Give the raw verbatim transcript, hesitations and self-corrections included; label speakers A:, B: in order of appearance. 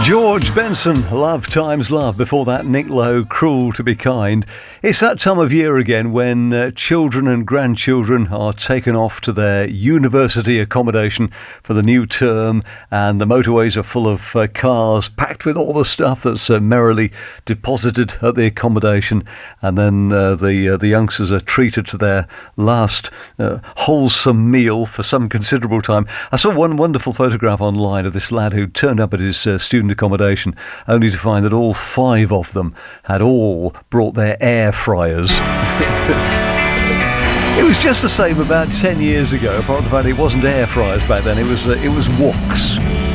A: George Benson, Love Times Love. Before that, Nick Lowe, Cruel to be Kind. It's that time of year again when uh, children and grandchildren are taken off to their university accommodation for the new term, and the motorways are full of uh, cars packed with all the stuff that's uh, merrily deposited at the accommodation, and then uh, the uh, the youngsters are treated to their last uh, wholesome meal for some considerable time. I saw one wonderful photograph online of this lad who turned up at his uh, student accommodation only to find that all five of them had all brought their air fryers. It was just the same about ten years ago, apart from the fact it wasn't air fryers back then, it was uh, it was woks.